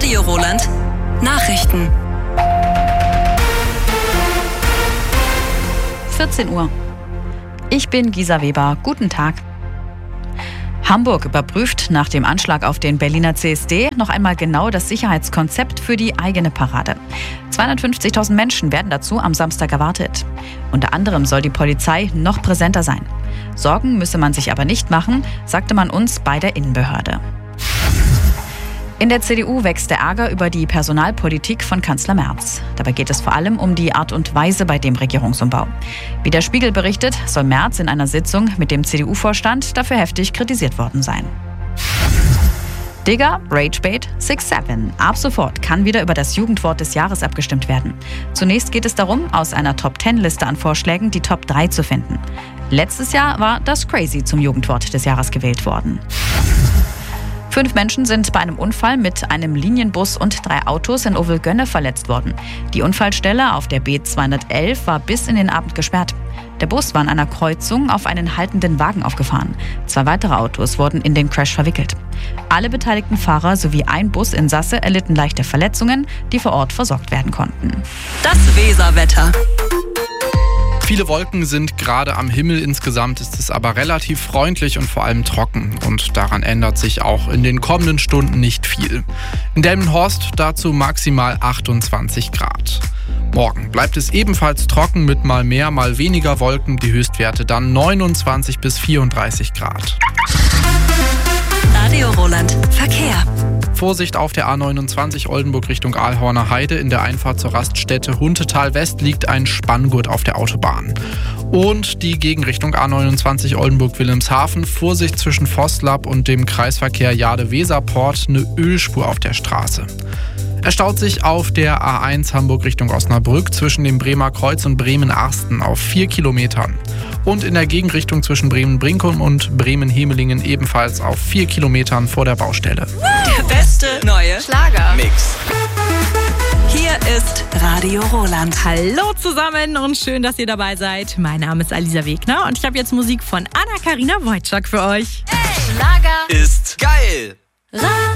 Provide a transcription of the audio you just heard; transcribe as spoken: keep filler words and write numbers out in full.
Radio Roland Nachrichten. vierzehn Uhr. Ich bin Gisa Weber. Guten Tag. Hamburg überprüft nach dem Anschlag auf den Berliner C S D noch einmal genau das Sicherheitskonzept für die eigene Parade. zweihundertfünfzigtausend Menschen werden dazu am Samstag erwartet. Unter anderem soll die Polizei noch präsenter sein. Sorgen müsse man sich aber nicht machen, sagte man uns bei der Innenbehörde. In der C D U wächst der Ärger über die Personalpolitik von Kanzler Merz. Dabei geht es vor allem um die Art und Weise bei dem Regierungsumbau. Wie der Spiegel berichtet, soll Merz in einer Sitzung mit dem C D U-Vorstand dafür heftig kritisiert worden sein. Digger, Ragebait, six seven. Ab sofort kann wieder über das Jugendwort des Jahres abgestimmt werden. Zunächst geht es darum, aus einer Top zehn Liste an Vorschlägen die Top drei zu finden. Letztes Jahr war das Crazy zum Jugendwort des Jahres gewählt worden. Fünf Menschen sind bei einem Unfall mit einem Linienbus und drei Autos in Ovelgönne verletzt worden. Die Unfallstelle auf der B zweihundertelf war bis in den Abend gesperrt. Der Bus war an einer Kreuzung auf einen haltenden Wagen aufgefahren. Zwei weitere Autos wurden in den Crash verwickelt. Alle beteiligten Fahrer sowie ein Businsasse erlitten leichte Verletzungen, die vor Ort versorgt werden konnten. Das Weserwetter. Viele Wolken sind gerade am Himmel, insgesamt ist es aber relativ freundlich und vor allem trocken. Und daran ändert sich auch in den kommenden Stunden nicht viel. In Delmenhorst dazu maximal achtundzwanzig Grad. Morgen bleibt es ebenfalls trocken mit mal mehr, mal weniger Wolken. Die Höchstwerte dann neunundzwanzig bis vierunddreißig Grad. Radio Roland Verkehr. Vorsicht auf der A neunundzwanzig Oldenburg Richtung Aalhorner Heide. In der Einfahrt zur Raststätte Huntetal West liegt ein Spanngurt auf der Autobahn. Und die Gegenrichtung A neunundzwanzig Oldenburg-Wilhelmshaven. Vorsicht zwischen Vosslab und dem Kreisverkehr Jade-Weserport. Eine Ölspur auf der Straße. Er staut sich auf der A eins Hamburg Richtung Osnabrück zwischen dem Bremer Kreuz und Bremen-Arsten auf vier Kilometern. Und in der Gegenrichtung zwischen Bremen-Brinkum und Bremen-Hemelingen ebenfalls auf vier Kilometern vor der Baustelle. Der beste neue Schlager-Mix. Hier ist Radio Roland. Hallo zusammen und schön, dass ihr dabei seid. Mein Name ist Alisa Wegner und ich habe jetzt Musik von Anna-Karina Wojcik für euch. Hey, Schlager ist geil. Radio